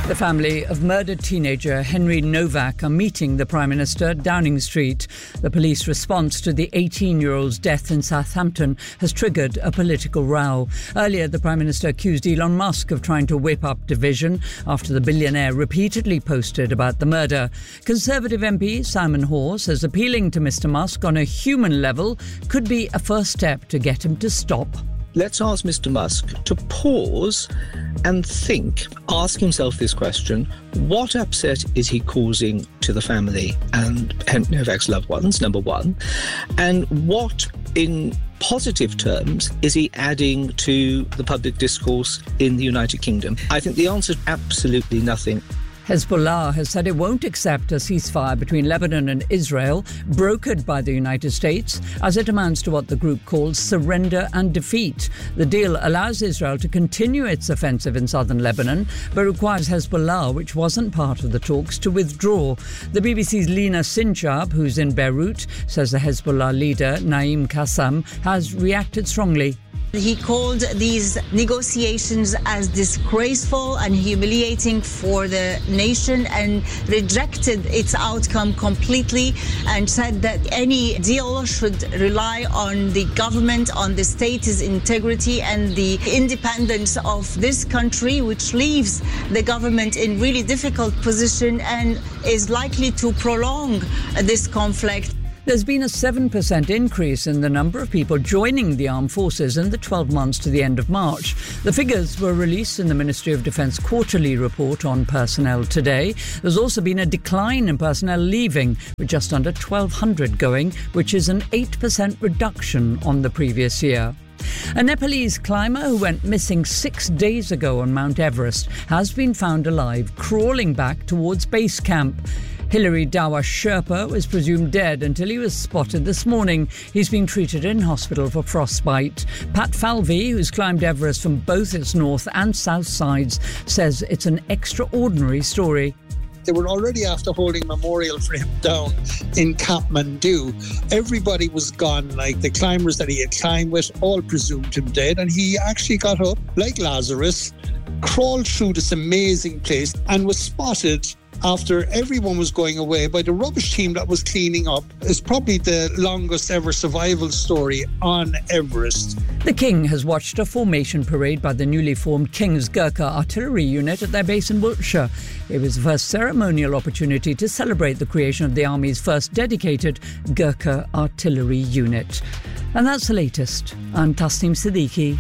The family of murdered teenager Henry Novak are meeting the Prime Minister at Downing Street. The police response to the 18-year-old's death in Southampton has triggered a political row. Earlier, the Prime Minister accused Elon Musk of trying to whip up division after the billionaire repeatedly posted about the murder. Conservative MP Simon Hoare says appealing to Mr Musk on a human level could be a first step to get him to stop. Let's ask Mr Musk to pause and think, ask himself this question: what upset is he causing to the family and Novak's loved ones, number one? And what, in positive terms, is he adding to the public discourse in the United Kingdom? I think the answer is absolutely nothing. Hezbollah has said it won't accept a ceasefire between Lebanon and Israel, brokered by the United States, as it amounts to what the group calls surrender and defeat. The deal allows Israel to continue its offensive in southern Lebanon, but requires Hezbollah, which wasn't part of the talks, to withdraw. The BBC's Lina Sinchab, who's in Beirut, says the Hezbollah leader, Naim Qassam, has reacted strongly. He called these negotiations as disgraceful and humiliating for the nation and rejected its outcome completely, and said that any deal should rely on the government, on the state's integrity and the independence of this country, which leaves the government in really difficult position and is likely to prolong this conflict. There's been a 7% increase in the number of people joining the armed forces in the 12 months to the end of March. The figures were released in the Ministry of Defence quarterly report on personnel today. There's also been a decline in personnel leaving, with just under 1,200 going, which is an 8% reduction on the previous year. A Nepalese climber who went missing 6 days ago on Mount Everest has been found alive, crawling back towards base camp. Hilary Dawa Sherpa was presumed dead until he was spotted this morning. He's been treated in hospital for frostbite. Pat Falvey, who's climbed Everest from both its north and south sides, says it's an extraordinary story. They were already after holding memorial for him down in Kathmandu. Everybody was gone, like the climbers that he had climbed with, all presumed him dead. And he actually got up, like Lazarus, crawled through this amazing place and was spotted after everyone was going away by the rubbish team that was cleaning up. It's probably the longest ever survival story on Everest. The King has watched a formation parade by the newly formed King's Gurkha Artillery Unit at their base in Wiltshire. It was the first ceremonial opportunity to celebrate the creation of the Army's first dedicated Gurkha Artillery Unit. And that's the latest. I'm Tasneem Siddiqui.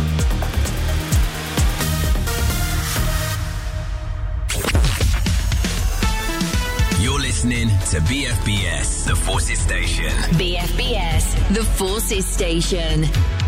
Listening to BFBS, the Forces Station. BFBS, the Forces Station.